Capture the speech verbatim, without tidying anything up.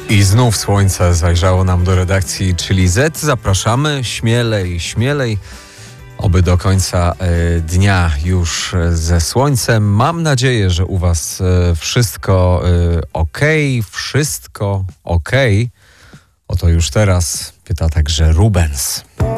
I znów słońce zajrzało nam do redakcji, czyli Z. Zapraszamy śmielej, śmielej, oby do końca y, dnia już ze słońcem. Mam nadzieję, że u was y, wszystko y, ok, wszystko ok. Oto już teraz pyta także Rubens.